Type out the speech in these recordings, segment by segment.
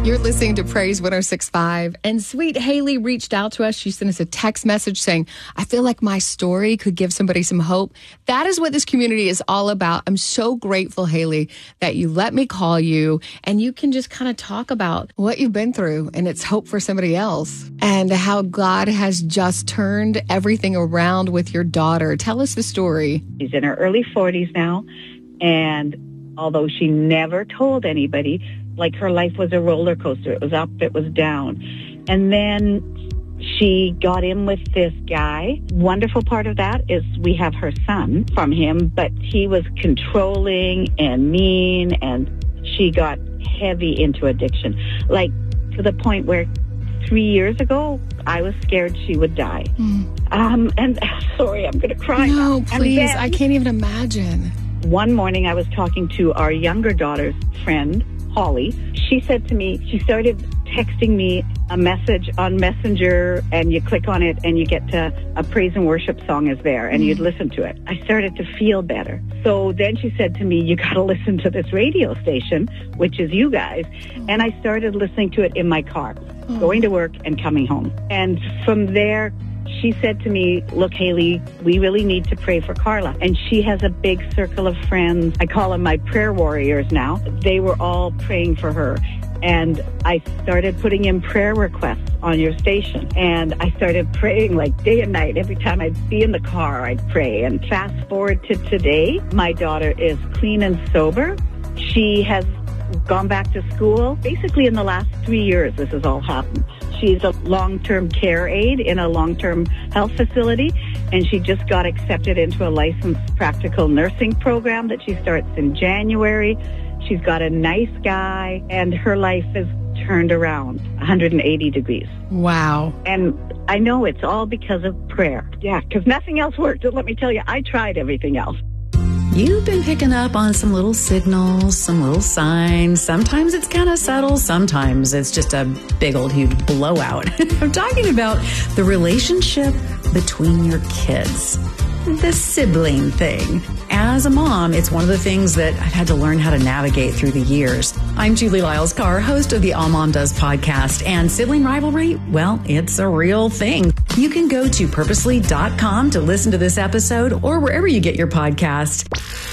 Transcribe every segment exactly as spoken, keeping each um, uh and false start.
You're listening to Praise one oh six point five, and sweet Haley reached out to us. She sent us a text message saying, I feel like my story could give somebody some hope. That is what this community is all about. I'm so grateful, Haley, that you let me call you, and you can just kind of talk about what you've been through, and it's hope for somebody else, and how God has just turned everything around with your daughter. Tell us the story. She's in her early forties now, and although she never told anybody, like her life was a roller coaster. It was up, it was down. And then she got in with this guy. Wonderful part of that is we have her son from him, but he was controlling and mean, and she got heavy into addiction. Like to the point where three years ago, I was scared she would die. Mm. Um, and sorry, I'm going to cry. No, now. please. Then, I can't even imagine. One morning I was talking to our younger daughter's friend, Holly. She said to me, she started texting me a message on Messenger, and you click on it and you get to a praise and worship song is there, and mm. you'd listen to it. I started to feel better. So then she said to me, you got to listen to this radio station, which is you guys. Mm. And I started listening to it in my car, mm. going to work and coming home. And from there, she said to me, look, Haley, we really need to pray for Carla. And she has a big circle of friends. I call them my prayer warriors now. They were all praying for her. And I started putting in prayer requests on your station. And I started praying like day and night. Every time I'd be in the car, I'd pray. And fast forward to today, my daughter is clean and sober. She has gone back to school. Basically, in the last three years, this has all happened. She's a long-term care aide in a long-term health facility, and she just got accepted into a licensed practical nursing program that she starts in January. She's got a nice guy, and her life is turned around one hundred eighty degrees. Wow. And I know it's all because of prayer. Yeah, because nothing else worked. And let me tell you, I tried everything else. You've been picking up on some little signals, some little signs. Sometimes it's kind of subtle. Sometimes it's just a big old huge blowout. I'm talking about the relationship between your kids, the sibling thing. As a mom, it's one of the things that I've had to learn how to navigate through the years. I'm Julie Lyles-Carr, host of the All Mom Does podcast, and sibling rivalry, well, it's a real thing. You can go to purposely dot com to listen to this episode or wherever you get your podcast.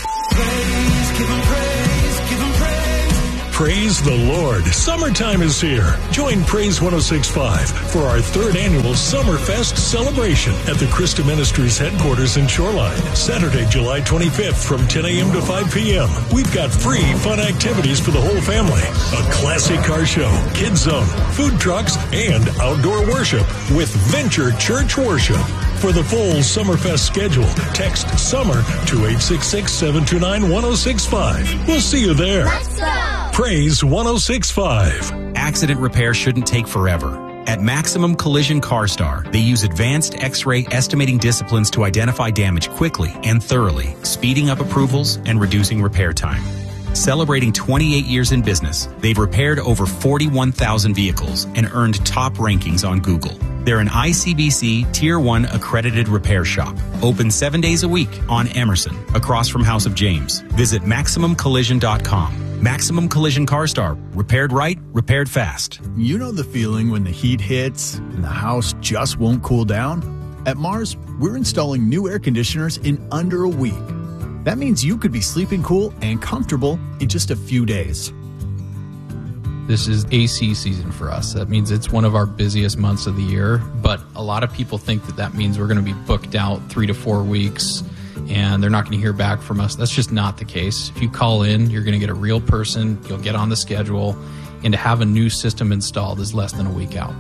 Praise, give him praise, give him praise. Praise the Lord. Summertime is here. Join Praise one oh six point five for our third annual Summerfest celebration at the Christa Ministries headquarters in Shoreline. Saturday, July twenty-fifth from ten a.m. to five p.m. We've got free fun activities for the whole family. A classic car show, kids zone, food trucks, and outdoor worship with Venture Church Worship. For the full Summerfest schedule, text SUMMER to eight six six, seven two nine, one oh six five. We'll see you there. Let's go! Praise one oh six point five. Accident repair shouldn't take forever. At Maximum Collision CarStar, they use advanced X-ray estimating disciplines to identify damage quickly and thoroughly, speeding up approvals and reducing repair time. Celebrating twenty-eight years in business, they've repaired over forty-one thousand vehicles and earned top rankings on Google. They're an I C B C Tier one accredited repair shop. Open seven days a week on Emerson, across from House of James. Visit Maximum Collision dot com. Maximum Collision CarStar. Repaired right, repaired fast. You know the feeling when the heat hits and the house just won't cool down? At Mars, we're installing new air conditioners in under a week. That means you could be sleeping cool and comfortable in just a few days. This is A C season for us. That means it's one of our busiest months of the year, but a lot of people think that that means we're going to be booked out three to four weeks and they're not going to hear back from us. That's just not the case. If you call in, you're going to get a real person, you'll get on the schedule, and to have a new system installed is less than a week out.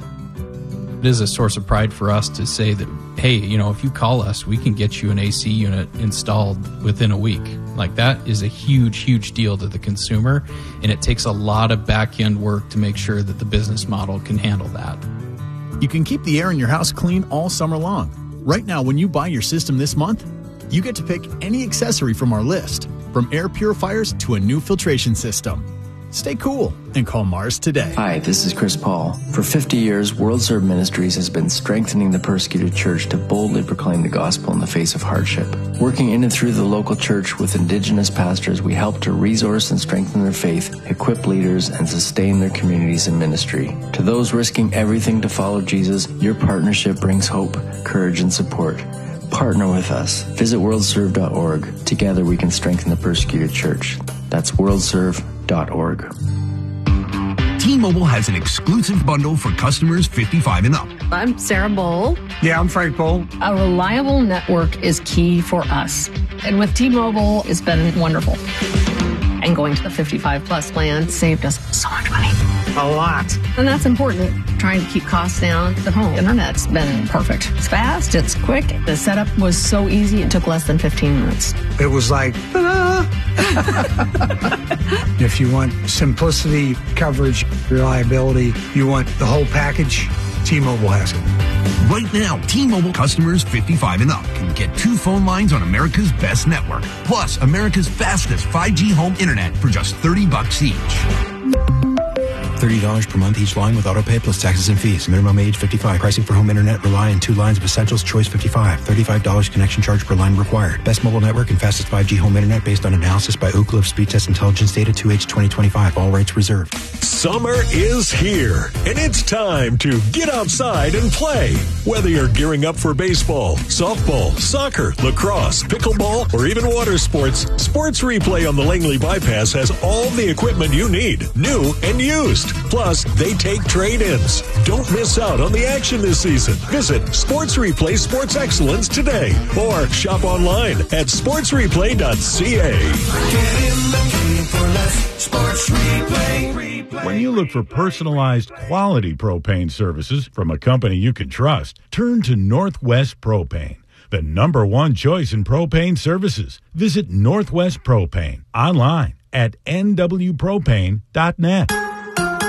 It is a source of pride for us to say that, hey, you know, if you call us, we can get you an A C unit installed within a week. Like, that is a huge, huge deal to the consumer, and it takes a lot of back-end work to make sure that the business model can handle that. You can keep the air in your house clean all summer long. Right now, when you buy your system this month, you get to pick any accessory from our list, from air purifiers to a new filtration system. Stay cool and call Mars today. Hi, this is Chris Paul. For fifty years, World Serve Ministries has been strengthening the persecuted church to boldly proclaim the gospel in the face of hardship. Working in and through the local church with indigenous pastors, we help to resource and strengthen their faith, equip leaders, and sustain their communities and ministry. To those risking everything to follow Jesus, your partnership brings hope, courage, and support. Partner with us. Visit world serve dot org. Together we can strengthen the persecuted church. That's world serve dot org. T-Mobile has an exclusive bundle for customers fifty-five and up. I'm Sarah Bowl. Yeah, I'm Frank Bowl. A reliable network is key for us. And with T-Mobile, it's been wonderful. And going to the fifty-five plus plan saved us so much money. A lot. And that's important. Trying to keep costs down. The home internet's been perfect. It's fast, it's quick. The setup was so easy, it took less than fifteen minutes. It was like, ta-da! If you want simplicity, coverage, reliability, you want the whole package, T-Mobile has it. Right now, T-Mobile customers fifty-five and up can get two phone lines on America's best network, plus America's fastest five G home internet for just thirty bucks each. thirty dollars per month each line with autopay plus taxes and fees. Minimum age fifty-five. Pricing for home internet rely on two lines of essentials. Choice fifty-five. thirty-five dollars connection charge per line required. Best mobile network and fastest five G home internet based on analysis by Ookla of Speed Test Intelligence Data two H twenty twenty-five. All rights reserved. Summer is here, and it's time to get outside and play. Whether you're gearing up for baseball, softball, soccer, lacrosse, pickleball, or even water sports, Sports Replay on the Langley Bypass has all the equipment you need, new and used. Plus, they take trade-ins. Don't miss out on the action this season. Visit Sports Replay Sports Excellence today or shop online at sports replay dot c a. Get in the game for less. Sports Replay. When you look for personalized quality propane services from a company you can trust, turn to Northwest Propane, the number one choice in propane services. Visit Northwest Propane online at n w propane dot net.